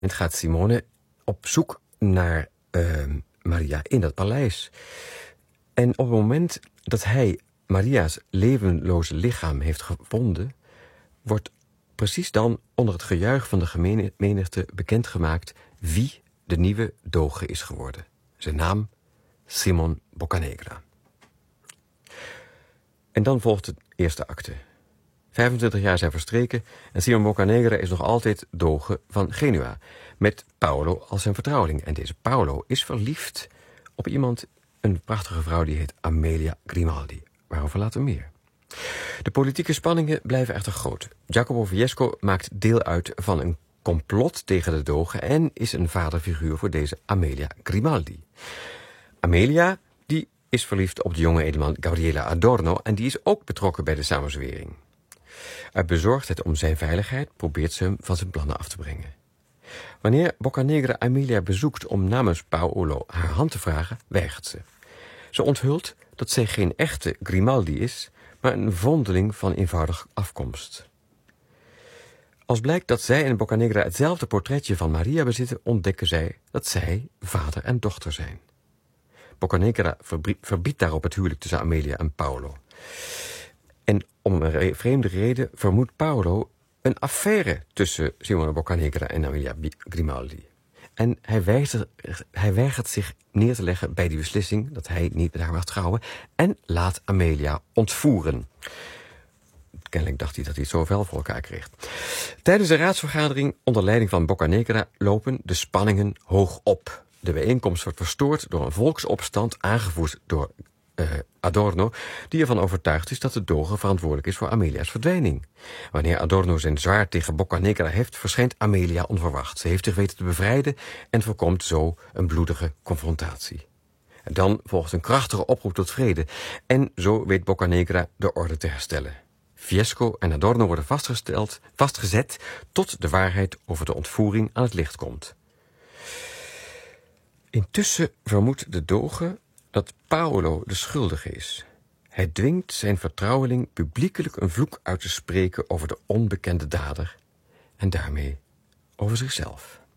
gaat Simone op zoek naar Maria in dat paleis. En op het moment dat hij Maria's levenloze lichaam heeft gevonden, wordt precies dan onder het gejuich van de menigte bekendgemaakt wie de nieuwe doge is geworden. Zijn naam Simon Boccanegra. En dan volgt de eerste acte. 25 jaar zijn verstreken en Simon Boccanegra is nog altijd doge van Genua, met Paolo als zijn vertrouweling. En deze Paolo is verliefd op iemand, een prachtige vrouw die heet Amelia Grimaldi. Waarover later meer. De politieke spanningen blijven echter groot. Jacopo Fiesco maakt deel uit van een complot tegen de doge en is een vaderfiguur voor deze Amelia Grimaldi. Amelia, die is verliefd op de jonge edelman Gabriele Adorno en die is ook betrokken bij de samenzwering. Uit bezorgdheid om zijn veiligheid probeert ze hem van zijn plannen af te brengen. Wanneer Boccanegra Amelia bezoekt om namens Paolo haar hand te vragen, weigert ze. Ze onthult dat zij geen echte Grimaldi is, maar een vondeling van eenvoudige afkomst. Als blijkt dat zij en Boccanegra hetzelfde portretje van Maria bezitten, ontdekken zij dat zij vader en dochter zijn. Boccanegra verbiedt daarop het huwelijk tussen Amelia en Paolo. En om een vreemde reden vermoedt Paolo een affaire tussen Simone Boccanegra en Amelia Grimaldi. En hij weigert zich neer te leggen bij die beslissing dat hij niet met haar mag trouwen en laat Amelia ontvoeren. Kennelijk dacht hij dat hij het zo wel voor elkaar kreeg. Tijdens de raadsvergadering onder leiding van Boccanegra lopen de spanningen hoog op. De bijeenkomst wordt verstoord door een volksopstand aangevoerd door Adorno, die ervan overtuigd is dat de doge verantwoordelijk is voor Amelia's verdwijning. Wanneer Adorno zijn zwaard tegen Boccanegra heft, verschijnt Amelia onverwacht. Ze heeft zich weten te bevrijden en voorkomt zo een bloedige confrontatie. En dan volgt een krachtige oproep tot vrede en zo weet Boccanegra de orde te herstellen. Fiesco en Adorno worden vastgezet tot de waarheid over de ontvoering aan het licht komt. Intussen vermoedt de doge dat Paolo de schuldige is. Hij dwingt zijn vertrouweling publiekelijk een vloek uit te spreken over de onbekende dader en daarmee over zichzelf.